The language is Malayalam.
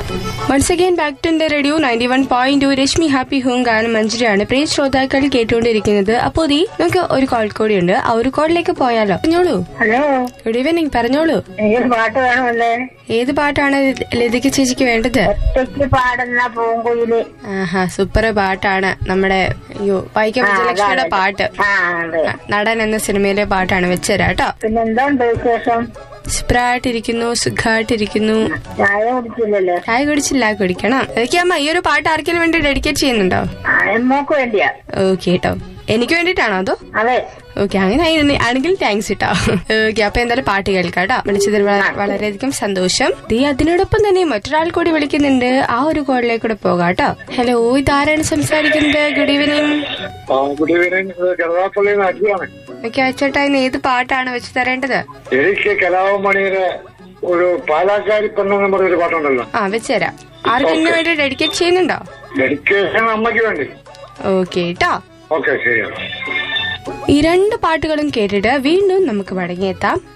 Once again back to the radio 91.2 Rashmi happy home ഗാനം മഞ്ജരിയാണ് പ്രിയ ശ്രോതാക്കൾ കേട്ടുകൊണ്ടിരിക്കുന്നത്. അപ്പോ നമുക്ക് ഒരു കോൾ കൂടി ഉണ്ട്. ആ ഒരു കോളിലേക്ക് പോയാലോ? പറഞ്ഞോളൂ. ഹലോ, ഗുഡ് ഈവനിങ്, പറഞ്ഞോളൂ. പാട്ട് വേണമല്ലേ? ഏത് പാട്ടാണ് ലതിക ചേച്ചിക്ക് വേണ്ടത്? പാടുന്ന പൂങ്കുയില്. ആഹാ, സൂപ്പർ പാട്ടാണ്. നമ്മുടെ വൈക്കം വിജയലക്ഷ്മിയുടെ പാട്ട്, നടൻ എന്ന സിനിമയിലെ പാട്ടാണ്. വെച്ചരാട്ടോ. പിന്നെന്തുണ്ട് വിശേഷം? സൂപ്പറായിട്ടിരിക്കുന്നു, സുഖമായിട്ടിരിക്കുന്നു. ചായ കുടിച്ചില്ലല്ലോ? ചായ കുടിച്ചില്ല, കുടിക്കണം. അതൊക്കെയാമ്മ ഈ ഒരു പാട്ട് ആർക്കെങ്കിലും വേണ്ടി ഡെഡിക്കേറ്റ് ചെയ്യുന്നുണ്ടോ? മോക്ക് വേണ്ടിയാ. ഓക്കെ കേട്ടോ. എനിക്ക് വേണ്ടിട്ടാണോ അതോ? അതെ. ഓക്കെ, അങ്ങനെ ആണെങ്കിൽ താങ്ക്സ് കേട്ടോ. ഓക്കെ, അപ്പൊ എന്തായാലും പാട്ട് കേൾക്കാട്ടോ. വിളിച്ചതിൽ വളരെയധികം സന്തോഷം. അതിനോടൊപ്പം തന്നെ മറ്റൊരാൾ കൂടി വിളിക്കുന്നുണ്ട്. ആ ഒരു കോളിലേക്ക് കൂടെ പോകാട്ടോ. ഹലോ, ഇതാരാണ് സംസാരിക്കുന്നത്? Good evening. Good evening. Okay അച്ചോട്ടാ, ഇന്ന് ഏത് പാട്ടാണ് വെച്ച് തരേണ്ടത്? എനിക്ക് കലാഭവമണിയുടെ ഒരു പാലാക്കാരി പെണ്ണെന്ന് പറഞ്ഞൊരു പാട്ടുണ്ടല്ലോ. വെച്ചുതരാം. ആർക്കെങ്കിലും വേണ്ടി ഡെഡിക്കേറ്റ് ചെയ്യുന്നുണ്ടോ? ഡെഡിക്കേഷൻ അമ്മയ്ക്ക് വേണ്ടി. ഓക്കെ കേട്ടോ. ഓക്കെ, ശരിയാണ്. ഈ രണ്ട് പാട്ടുകളും കേട്ടിട്ട് വീണ്ടും നമുക്ക് മടങ്ങിയെത്താം.